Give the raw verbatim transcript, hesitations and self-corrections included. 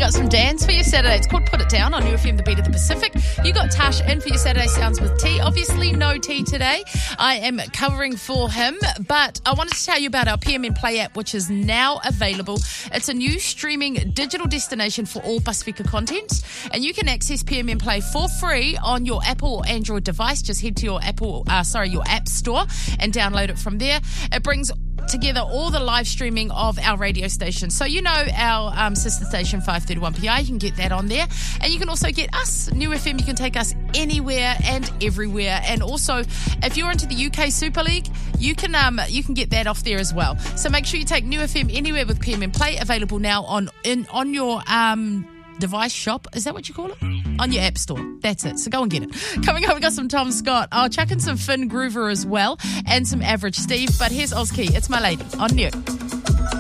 got some dance for your Saturday. It's called Put It Down on U F M, the beat of the Pacific. You got Tash in for your Saturday Sounds with T. Obviously, no T today. I am covering for him, but I wanted to tell you about our P M N Play app, which is now available. It's a new streaming digital destination for all Pasifika content, and you can access P M N Play for free on your Apple or Android device. Just head to your Apple, uh, sorry, your App Store and download it from there. It brings together all the live streaming of our radio station. So you know our um, sister station five thirty-one P I, you can get that on there. And you can also get us, New F M, you can take us anywhere and everywhere. And also, if you're into the U K Super League, you can um, you can get that off there as well. So make sure you take New F M anywhere with P M N Play, available now on in on your um, device shop. Is that what you call it? On your app store. That's it. So go and get it. Coming up, we got some Tom Scott. I'll chuck in some Finn Groover as well and some Average Steve. But here's Oz Key. It's My Lady on New.